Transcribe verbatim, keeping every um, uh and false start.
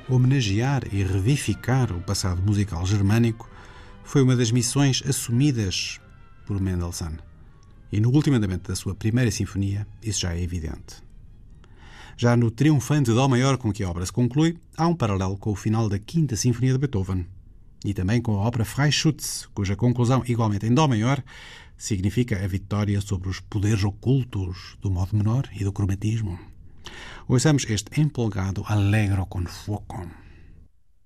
Homenagear e revivificar o passado musical germânico foi uma das missões assumidas por Mendelssohn. E no último andamento da sua primeira sinfonia, isso já é evidente. Já no triunfante Dó maior com que a obra se conclui, há um paralelo com o final da quinta sinfonia de Beethoven e também com a ópera Freischütz, cuja conclusão, igualmente em Dó maior, significa a vitória sobre os poderes ocultos do modo menor e do cromatismo. Ouçamos este empolgado Allegro con fuoco.